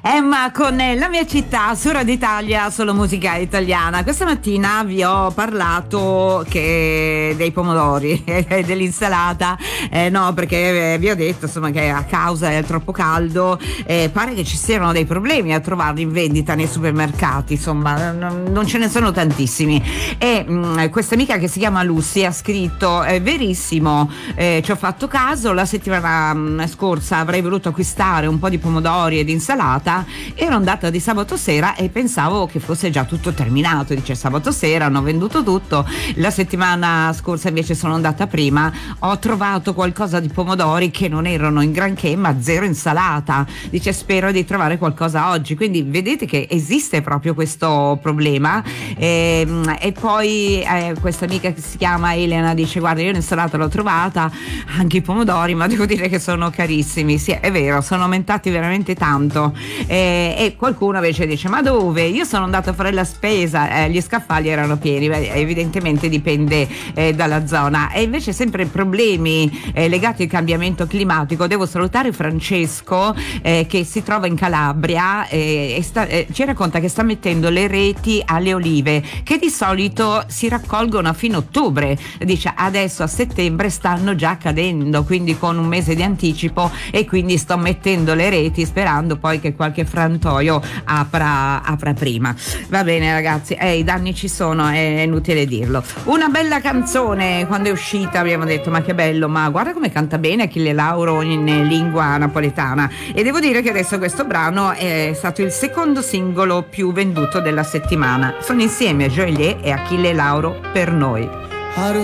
Emma con La mia città su Radio Italia, solo musica italiana. Questa mattina vi ho parlato dei pomodori e dell'insalata, no, perché vi ho detto insomma che a causa del troppo caldo pare che ci siano dei problemi a trovarli in vendita nei supermercati, insomma non ce ne sono tantissimi. E questa amica che si chiama Lucy ha scritto: verissimo, ci ho fatto caso, la settimana scorsa avrei voluto acquistare un po' di pomodori e di insalata. Ero andata di sabato sera e pensavo che fosse già tutto terminato. Dice, sabato sera hanno venduto tutto, la settimana scorsa invece sono andata prima, ho trovato qualcosa di pomodori che non erano in granché, ma zero insalata. Dice, spero di trovare qualcosa oggi. Quindi vedete che esiste proprio questo problema. E poi questa amica che si chiama Elena dice, guarda, io l'insalata l'ho trovata, anche i pomodori, ma devo dire che sono carissimi. Sì, è vero, sono aumentati veramente tanto. E qualcuno invece dice, ma dove? Io sono andata a fare la spesa, gli scaffali erano pieni. Beh, evidentemente dipende dalla zona. E invece sempre problemi legati al cambiamento climatico. Devo salutare Francesco che si trova in Calabria e ci racconta che sta mettendo le reti alle olive che di solito si raccolgono a fine ottobre. Dice, adesso a settembre stanno già cadendo, quindi con un mese di anticipo, e quindi sto mettendo le reti sperando poi che qualche frantoio apra prima. Va bene ragazzi, i danni ci sono, è inutile dirlo. Una bella canzone, quando è uscita abbiamo detto, ma che bello, ma guarda come canta bene Achille Lauro in lingua napoletana. E devo dire che adesso questo brano è stato il secondo singolo più venduto della settimana. Sono insieme Joeillier e Achille Lauro, Per noi.